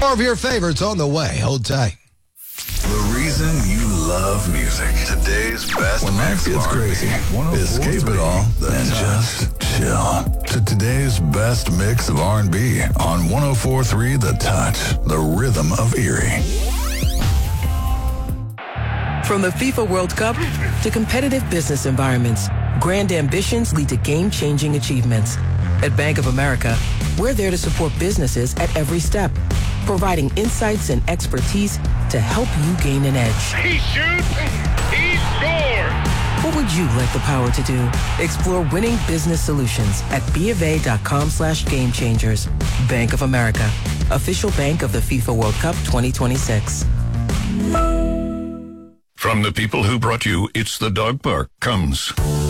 More of your favorites on the way. Hold tight. The reason you love music. Today's best when life gets crazy, escape it all and just chill to today's best mix of R&B on 104.3 The Touch, the rhythm of Erie. From the FIFA World Cup to competitive business environments, grand ambitions lead to game-changing achievements. At Bank of America, we're there to support businesses at every step, providing insights and expertise to help you gain an edge. He shoots, he scores! What would you like the power to do? Explore winning business solutions at BofA.com/gamechangers. Bank of America, official bank of the FIFA World Cup 2026. From the people who brought you It's the Dog Park comes